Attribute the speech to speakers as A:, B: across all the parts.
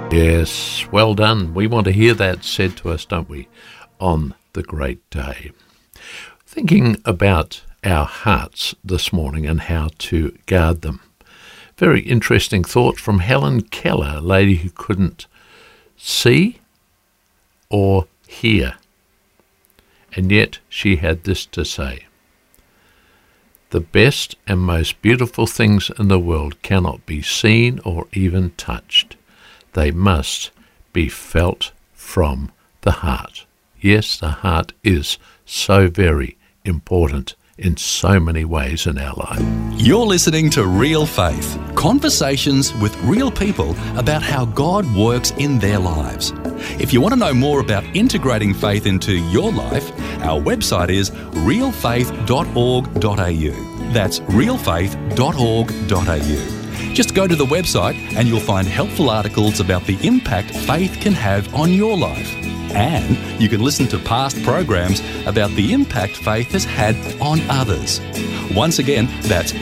A: Yes, well done. We want to hear that said to us, don't we, on the great day. Thinking about our hearts this morning and how to guard them. Very interesting thought from Helen Keller, a lady who couldn't see or hear. And yet she had this to say: the best and most beautiful things in the world cannot be seen or even touched. They must be felt from the heart. Yes, the heart is so very important in so many ways in our life.
B: You're listening to Real Faith, conversations with real people about how God works in their lives. If you want to know more about integrating faith into your life, our website is realfaith.org.au. That's realfaith.org.au. Just go to the website and you'll find helpful articles about the impact faith can have on your life. And you can listen to past programs about the impact faith has had on others. Once again, that's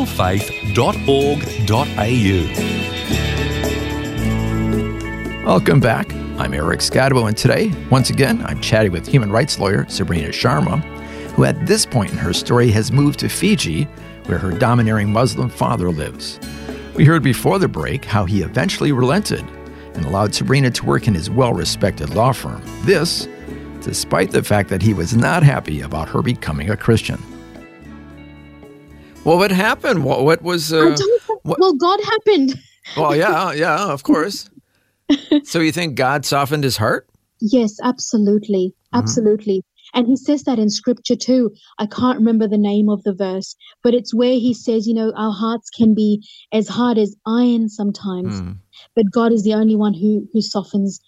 B: realfaith.org.au.
C: Welcome back. I'm Eric Scadwell, and today, once again, I'm chatting with human rights lawyer Sabrina Sharma, who at this point in her story has moved to Fiji, where her domineering Muslim father lives. We heard before the break how he eventually relented and allowed Sabrina to work in his well-respected law firm. This, despite the fact that he was not happy about her becoming a Christian. Well, what happened? What was...
D: Well, God happened.
C: Well, yeah, of course. So you think God softened his heart?
D: Yes, absolutely. Absolutely. And he says that in scripture too. I can't remember the name of the verse, but it's where he says, our hearts can be as hard as iron sometimes, but God is the only one who softens